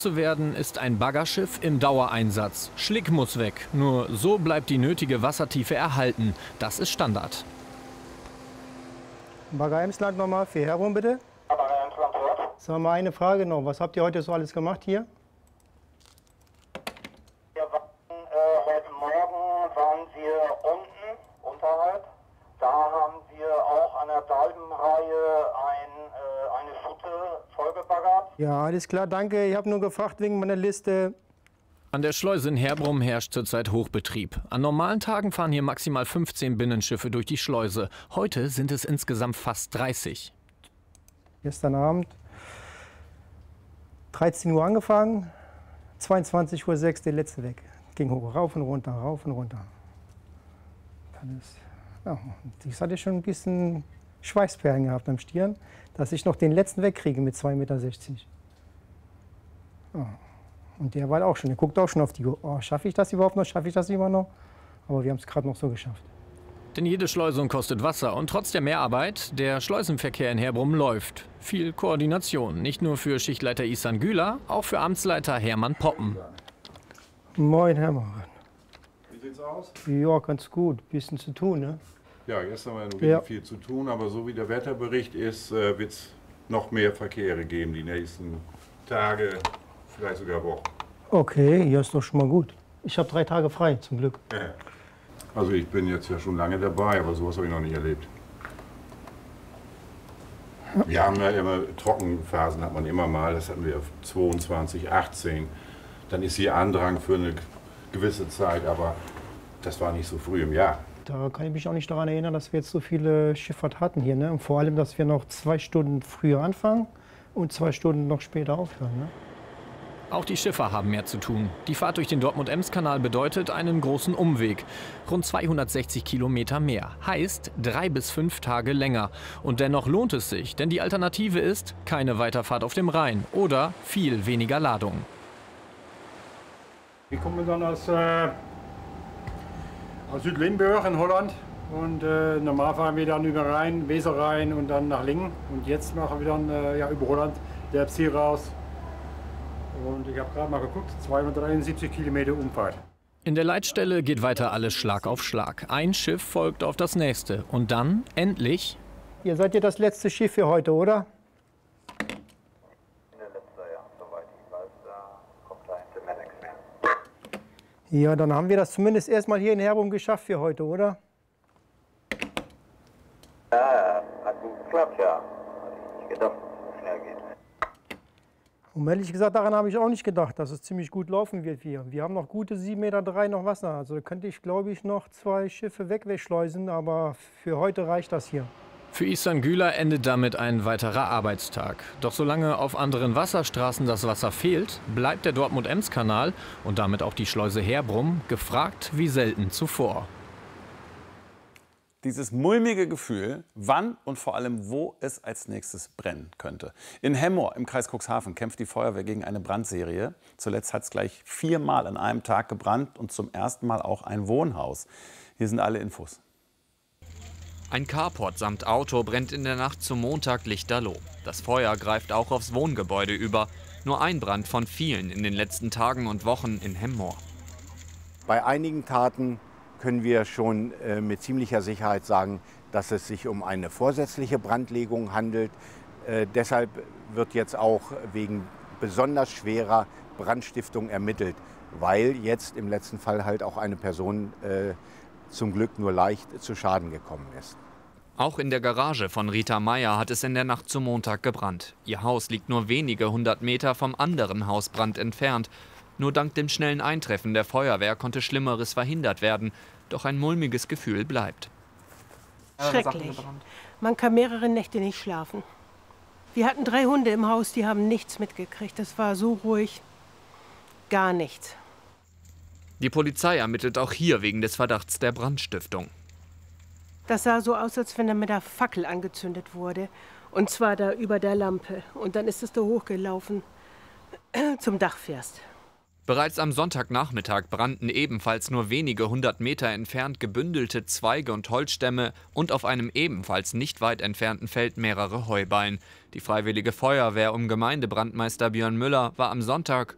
Zu werden ist ein Baggerschiff im Dauereinsatz. Schlick muss weg. Nur so bleibt die nötige Wassertiefe erhalten. Das ist Standard. Bagger Emsland nochmal für Herbrum bitte. Bagger Emsland hört. Sag mal eine Frage noch. Was habt ihr heute so alles gemacht hier? Wir waren, heute Morgen waren wir unten, unterhalb. Da haben wir auch an der Dalbenreihe eine Schutte vollgebaggert. Ja, alles klar, danke. Ich habe nur gefragt wegen meiner Liste. An der Schleuse in Herbrum herrscht zurzeit Hochbetrieb. An normalen Tagen fahren hier maximal 15 Binnenschiffe durch die Schleuse. Heute sind es insgesamt fast 30. Gestern Abend 13 Uhr angefangen, 22:06 Uhr der letzte weg. Ging hoch, rauf und runter, rauf und runter. Das hatte schon ein bisschen Schweißperlen gehabt am Stirn, dass ich noch den letzten wegkriege mit 2,60 Meter. Ja. Und der war auch schon, der guckt auch schon auf die Uhr. Oh, schaffe ich das überhaupt noch, schaffe ich das immer noch? Aber wir haben es gerade noch so geschafft. Denn jede Schleusung kostet Wasser und trotz der Mehrarbeit, der Schleusenverkehr in Herbrum läuft. Viel Koordination, nicht nur für Schichtleiter Ihsan Güler, auch für Amtsleiter Hermann Poppen. Moin Hermann. Wie sieht's aus? Ja, ganz gut. Bisschen zu tun, ne? Ja, jetzt haben wir wirklich viel zu tun, aber so wie der Wetterbericht ist, wird es noch mehr Verkehre geben die nächsten Tage, vielleicht sogar Wochen. Okay, ja, ist doch schon mal gut. Ich habe 3 Tage frei, zum Glück. Ja. Also ich bin jetzt ja schon lange dabei, aber sowas habe ich noch nicht erlebt. Wir haben ja immer, Trockenphasen hat man immer mal, das hatten wir 22, 18. Dann ist hier Andrang für eine gewisse Zeit, aber das war nicht so früh im Jahr. Da kann ich mich auch nicht daran erinnern, dass wir jetzt so viele Schifffahrt hatten hier. Ne? Und vor allem, dass wir noch 2 Stunden früher anfangen und 2 Stunden noch später aufhören. Ne? Auch die Schiffer haben mehr zu tun. Die Fahrt durch den Dortmund-Ems-Kanal bedeutet einen großen Umweg. Rund 260 Kilometer mehr. Heißt 3 bis 5 Tage länger. Und dennoch lohnt es sich, denn die Alternative ist keine Weiterfahrt auf dem Rhein oder viel weniger Ladung. Wir kommen dann aus Südlimburg in Holland und normal fahren wir dann über Rhein, Weser Rhein und dann nach Lingen. Und jetzt machen wir dann über Holland der Ziel raus. Und ich habe gerade mal geguckt, 273 Kilometer Umfahrt. In der Leitstelle geht weiter alles Schlag auf Schlag. Ein Schiff folgt auf das nächste. Und dann, endlich... Ihr seid ja das letzte Schiff für heute, oder? Ja, dann haben wir das zumindest erstmal hier in Herbrum geschafft für heute, oder? Ja, hat gut geklappt, ja. Hatte ich nicht gedacht, dass es so schnell geht. Und ehrlich gesagt, daran habe ich auch nicht gedacht, dass es ziemlich gut laufen wird hier. Wir haben noch gute 7,3 Meter noch Wasser. Also da könnte ich, glaube ich, noch 2 Schiffe wegschleusen, aber für heute reicht das hier. Für Ihsan Güler endet damit ein weiterer Arbeitstag. Doch solange auf anderen Wasserstraßen das Wasser fehlt, bleibt der Dortmund-Ems-Kanal und damit auch die Schleuse Herbrum gefragt wie selten zuvor. Dieses mulmige Gefühl, wann und vor allem wo es als nächstes brennen könnte. In Hemmoor im Kreis Cuxhaven kämpft die Feuerwehr gegen eine Brandserie. Zuletzt hat es gleich 4-mal an einem Tag gebrannt und zum ersten Mal auch ein Wohnhaus. Hier sind alle Infos. Ein Carport samt Auto brennt in der Nacht zum Montag lichterloh. Das Feuer greift auch aufs Wohngebäude über. Nur ein Brand von vielen in den letzten Tagen und Wochen in Hemmoor. Bei einigen Taten können wir schon mit ziemlicher Sicherheit sagen, dass es sich um eine vorsätzliche Brandlegung handelt. Deshalb wird jetzt auch wegen besonders schwerer Brandstiftung ermittelt, weil jetzt im letzten Fall halt auch eine Person zum Glück nur leicht zu Schaden gekommen ist. Auch in der Garage von Rita Meyer hat es in der Nacht zum Montag gebrannt. Ihr Haus liegt nur wenige 100 Meter vom anderen Hausbrand entfernt. Nur dank dem schnellen Eintreffen der Feuerwehr konnte Schlimmeres verhindert werden. Doch ein mulmiges Gefühl bleibt. Schrecklich. Man kann mehrere Nächte nicht schlafen. Wir hatten 3 Hunde im Haus, die haben nichts mitgekriegt. Es war so ruhig. Gar nichts. Die Polizei ermittelt auch hier wegen des Verdachts der Brandstiftung. Das sah so aus, als wenn er mit der Fackel angezündet wurde. Und zwar da über der Lampe. Und dann ist es da hochgelaufen zum Dachfirst. Bereits am Sonntagnachmittag brannten ebenfalls nur wenige 100 Meter entfernt gebündelte Zweige und Holzstämme und auf einem ebenfalls nicht weit entfernten Feld mehrere Heuballen. Die Freiwillige Feuerwehr um Gemeindebrandmeister Björn Müller war am Sonntag